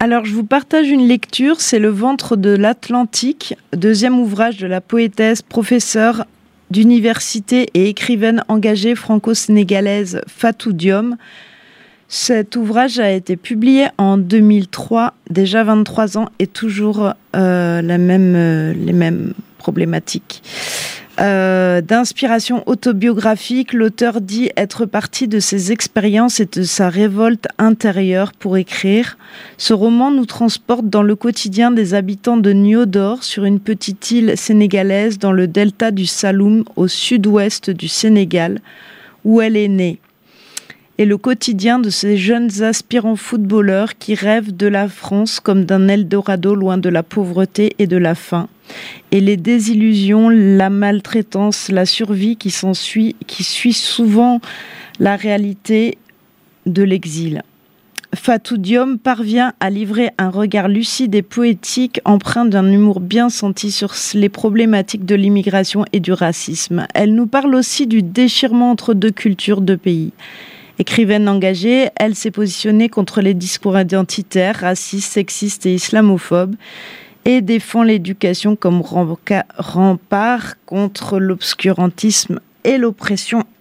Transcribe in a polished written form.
Alors, je vous partage une lecture, c'est Le ventre de l'Atlantique, deuxième ouvrage de la poétesse, professeure d'université et écrivaine engagée franco-sénégalaise Fatou Diome. Cet ouvrage a été publié en 2003, déjà 23 ans, et toujours les mêmes problématiques. D'inspiration autobiographique, l'auteur dit être parti de ses expériences et de sa révolte intérieure pour écrire. Ce roman nous transporte dans le quotidien des habitants de Niodor, sur une petite île sénégalaise dans le delta du Saloum, au sud-ouest du Sénégal, où elle est née. Et le quotidien de ces jeunes aspirants footballeurs qui rêvent de la France comme d'un Eldorado loin de la pauvreté et de la faim. Et les désillusions, la maltraitance, la survie qui suit souvent la réalité de l'exil. Fatou Diome parvient à livrer un regard lucide et poétique, empreint d'un humour bien senti sur les problématiques de l'immigration et du racisme. Elle nous parle aussi du déchirement entre deux cultures, deux pays. Écrivaine engagée, elle s'est positionnée contre les discours identitaires, racistes, sexistes et islamophobes et défend l'éducation comme rempart contre l'obscurantisme et l'oppression